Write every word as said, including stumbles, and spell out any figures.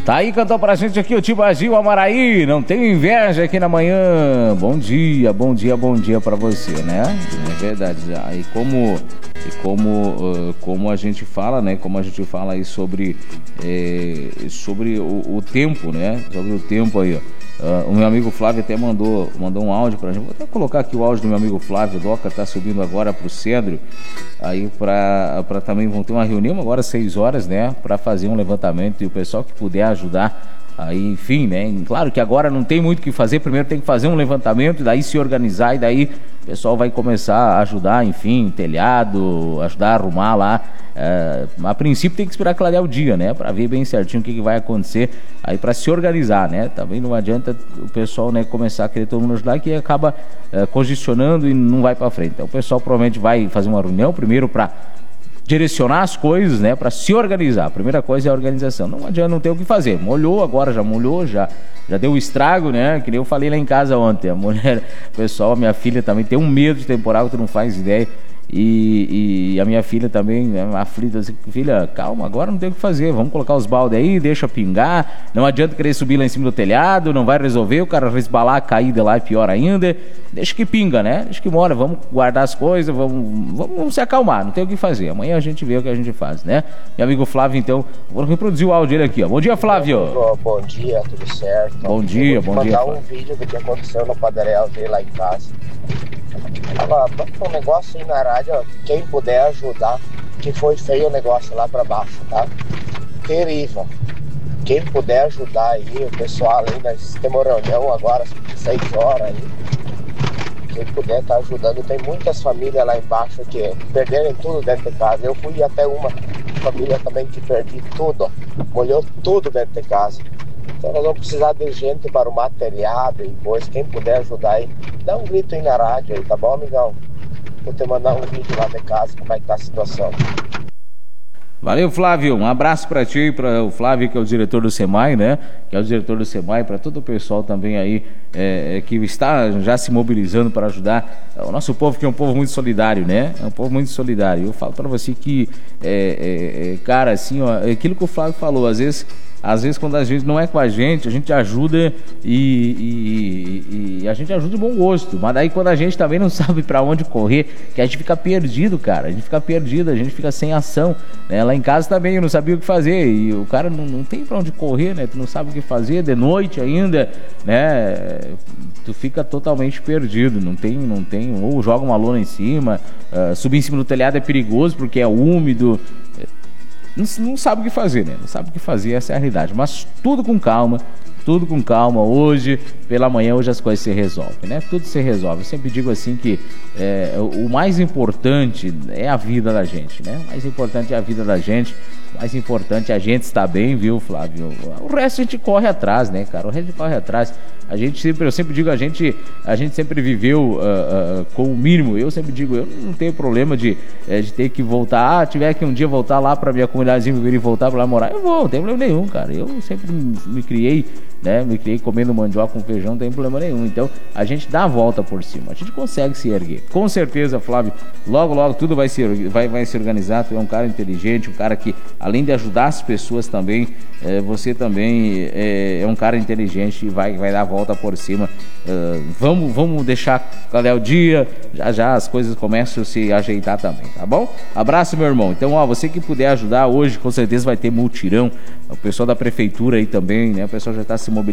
Tá aí, cantou pra gente aqui o Tibagi, o Amaraí, não tenho inveja aqui na manhã. Bom dia, bom dia, bom dia pra você, né? É verdade. Aí como, como, uh, como a gente fala, né? Como a gente fala aí sobre, é, sobre o, o tempo, né? Sobre o tempo aí, ó. Uh, o meu amigo Flávio até mandou, mandou um áudio pra gente. Vou até colocar aqui o áudio do meu amigo Flávio. O Doca tá subindo agora pro Cedro. Aí pra, pra também vão ter uma reunião agora às seis horas, né? Pra fazer um levantamento e o pessoal que puder ajudar. Aí, enfim, né? Claro que agora não tem muito o que fazer. Primeiro tem que fazer um levantamento, e daí se organizar, e daí o pessoal vai começar a ajudar, enfim, telhado, ajudar a arrumar lá. É, a princípio tem que esperar clarear o dia, né? Pra ver bem certinho o que, que vai acontecer aí, pra se organizar, né? Também não adianta o pessoal, né, começar a querer todo mundo ajudar, que acaba é, congestionando e não vai pra frente. Então o pessoal provavelmente vai fazer uma reunião primeiro pra direcionar as coisas, né, para se organizar. A primeira coisa é a organização. Não adianta, não ter o que fazer. Molhou agora, já molhou, já, já deu estrago, né? Que nem eu falei lá em casa ontem. A mulher, o pessoal, a minha filha também tem um medo de temporal que tu não faz ideia. E, e a minha filha também, né, aflita, assim, filha, calma, agora não tem o que fazer, vamos colocar os baldes aí, deixa pingar, não adianta querer subir lá em cima do telhado, não vai resolver, o cara resbalar, cair de lá é pior ainda, deixa que pinga, né, deixa que mora, vamos guardar as coisas, vamos, vamos, vamos se acalmar, não tem o que fazer, amanhã a gente vê o que a gente faz, né. Meu amigo Flávio, então, vou reproduzir o áudio dele aqui, ó. Bom dia, Flávio. Bom dia, tudo certo? Bom dia, bom dia, Flávio. Vou mandar um vídeo do que aconteceu no Padaria Aldeia lá em casa. Tava um negócio aí na rádio, ó, quem puder ajudar, que foi feio o negócio lá pra baixo, tá? Terrível. Quem puder ajudar aí, o pessoal aí, nós temos reunião agora, seis horas aí. Quem puder tá ajudando, tem muitas famílias lá embaixo que perderam tudo dentro de casa. Eu fui até uma família também que perdi tudo, ó, molhou tudo dentro de casa. Então nós vamos precisar de gente para arrumar telhado e depois, quem puder ajudar aí, dá um grito aí na rádio aí, tá bom, amigão? Vou te mandar um vídeo lá de casa, como é que tá a situação. Valeu, Flávio, um abraço para ti e para o Flávio, que é o diretor do SEMAI, né, que é o diretor do SEMAI, para todo o pessoal também aí é, que está já se mobilizando para ajudar o nosso povo, que é um povo muito solidário, né, é um povo muito solidário. Eu falo para você que, é, é, cara, assim, ó, é aquilo que o Flávio falou, às vezes Às vezes quando a gente não é com a gente, a gente ajuda e, e, e a gente ajuda de bom gosto. Mas daí quando a gente também não sabe pra onde correr, que a gente fica perdido, cara. A gente fica perdido, a gente fica sem ação, né? Lá em casa também eu não sabia o que fazer. E o cara não, não tem pra onde correr, né? Tu não sabe o que fazer, de noite ainda, né? Tu fica totalmente perdido. Não tem, não tem. Ou joga uma lona em cima, uh, subir em cima do telhado é perigoso porque é úmido. Não, não sabe o que fazer, né? Não sabe o que fazer, essa é a realidade. Mas tudo com calma, tudo com calma. Hoje, pela manhã, hoje as coisas se resolvem, né? Tudo se resolve. Eu sempre digo assim que é, o mais importante é a vida da gente, né? O mais importante é a vida da gente. O mais importante é a gente estar bem, viu, Flávio? O resto a gente corre atrás, né, cara? O resto a gente corre atrás. A gente sempre, eu sempre digo, a gente, a gente sempre viveu uh, uh, com o mínimo. Eu sempre digo, eu não tenho problema de, é, de ter que voltar. Ah, tiver que um dia voltar lá pra minha comunidadezinha viver e voltar pra lá morar, eu vou, não tem problema nenhum, cara. Eu sempre me criei, né? Me criei comendo mandioca com feijão, não tem problema nenhum. Então, a gente dá a volta por cima. A gente consegue se erguer. Com certeza, Flávio, logo, logo tudo vai se, vai, vai se organizar. Tu é um cara inteligente, um cara que, além de ajudar as pessoas também, é, você também é, é um cara inteligente e vai, vai dar a volta por cima. Uh, vamos, vamos deixar cadê o dia, já já as coisas começam a se ajeitar também, tá bom? Abraço, meu irmão. Então, ó, você que puder ajudar hoje, com certeza vai ter multirão. O pessoal da prefeitura aí também, né? O pessoal já está se